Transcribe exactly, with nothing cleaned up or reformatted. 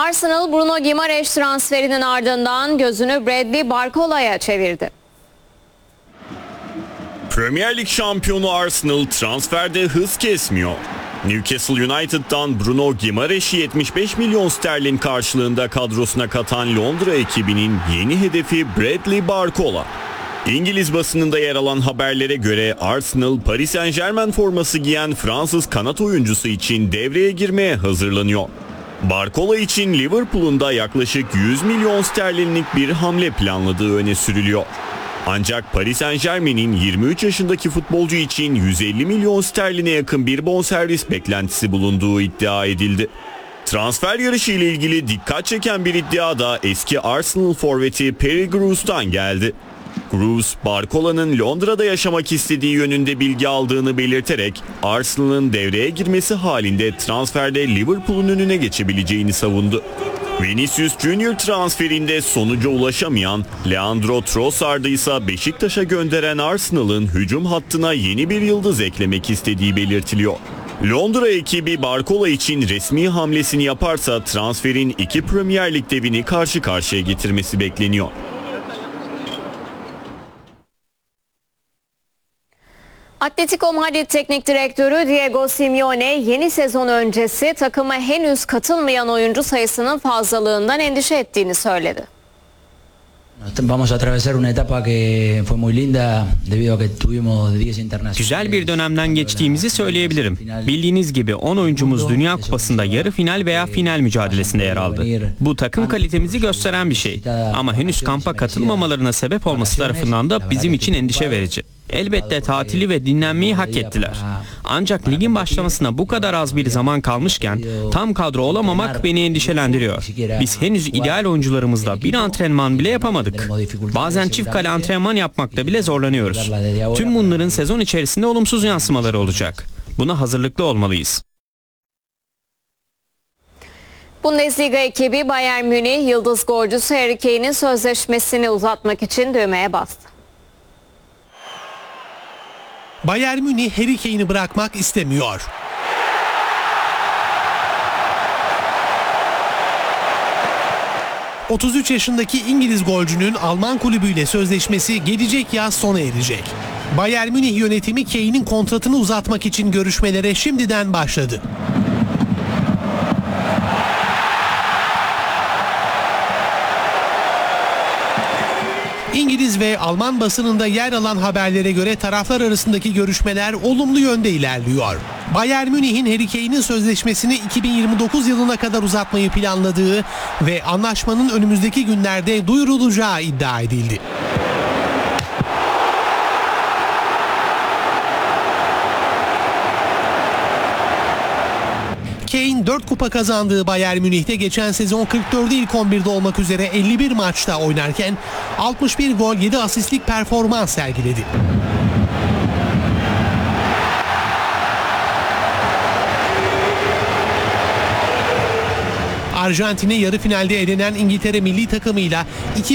Arsenal Bruno Guimaraes transferinin ardından gözünü Bradley Barcola'ya çevirdi. Premier Lig şampiyonu Arsenal transferde hız kesmiyor. Newcastle United'dan Bruno Guimaraes'i yetmiş beş milyon sterlin karşılığında kadrosuna katan Londra ekibinin yeni hedefi Bradley Barcola. İngiliz basınında yer alan haberlere göre Arsenal, Paris Saint-Germain forması giyen Fransız kanat oyuncusu için devreye girmeye hazırlanıyor. Barcola için Liverpool'un da yaklaşık yüz milyon sterlinlik bir hamle planladığı öne sürülüyor. Ancak Paris Saint-Germain'in yirmi üç yaşındaki futbolcu için yüz elli milyon sterline yakın bir bonservis beklentisi bulunduğu iddia edildi. Transfer yarışı ile ilgili dikkat çeken bir iddia da eski Arsenal forveti Perry Grous'tan geldi. Grous, Barcola'nın Londra'da yaşamak istediği yönünde bilgi aldığını belirterek Arsenal'ın devreye girmesi halinde transferde Liverpool'un önüne geçebileceğini savundu. Vinicius Junior transferinde sonuca ulaşamayan Leandro Trossard'ı ise Beşiktaş'a gönderen Arsenal'ın hücum hattına yeni bir yıldız eklemek istediği belirtiliyor. Londra ekibi Barcola için resmi hamlesini yaparsa transferin iki Premier Lig devini karşı karşıya getirmesi bekleniyor. Atletico Madrid Teknik Direktörü Diego Simeone yeni sezon öncesi takıma henüz katılmayan oyuncu sayısının fazlalığından endişe ettiğini söyledi. Vamos a atravesar una etapa que fue muy linda debido a que tuvimos diez internacionales. Güzel bir dönemden geçtiğimizi söyleyebilirim. Bildiğiniz gibi on oyuncumuz Dünya Kupası'nda yarı final veya final mücadelesinde yer aldı. Bu takım kalitemizi gösteren bir şey. Ama henüz kampa katılmamalarına sebep olması tarafından da bizim için endişe verici. Elbette tatili ve dinlenmeyi hak ettiler. Ancak ligin başlamasına bu kadar az bir zaman kalmışken tam kadro olamamak beni endişelendiriyor. Biz henüz ideal oyuncularımızla bir antrenman bile yapamadık. Bazen çift kale antrenman yapmakta bile zorlanıyoruz. Tüm bunların sezon içerisinde olumsuz yansımaları olacak. Buna hazırlıklı olmalıyız. Bundesliga ekibi Bayern Münih yıldız golcüsü Harry Kane'in sözleşmesini uzatmak için düğmeye bastı. Bayern Münih Harry Kane'i bırakmak istemiyor. otuz üç yaşındaki İngiliz golcünün Alman kulübüyle sözleşmesi gelecek yaz sona erecek. Bayern Münih yönetimi Kane'in kontratını uzatmak için görüşmelere şimdiden başladı. İngiliz ve Alman basınında yer alan haberlere göre taraflar arasındaki görüşmeler olumlu yönde ilerliyor. Bayern Münih'in Harry Kane'in sözleşmesini iki bin yirmi dokuz yılına kadar uzatmayı planladığı ve anlaşmanın önümüzdeki günlerde duyurulacağı iddia edildi. Kane dört kupa kazandığı Bayern Münih'te geçen sezon kırk dördü ilk on birde olmak üzere elli bir maçta oynarken altmış bir gol yedi asistlik performans sergiledi. Arjantin'i yarı finalde elenen İngiltere milli takımıyla